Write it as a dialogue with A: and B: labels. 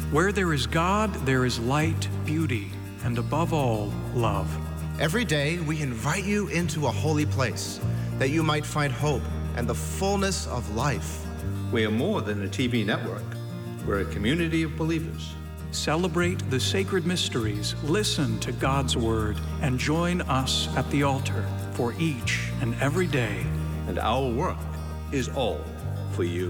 A: Where there is God, there is light, beauty, and above all, love.
B: Every day, we invite you into a holy place that you might find hope and the fullness of life.
C: We are more than a TV network. We're a community of believers.
A: Celebrate the sacred mysteries, listen to God's word, and join us at the altar for each and every day.
C: And our work is all for you.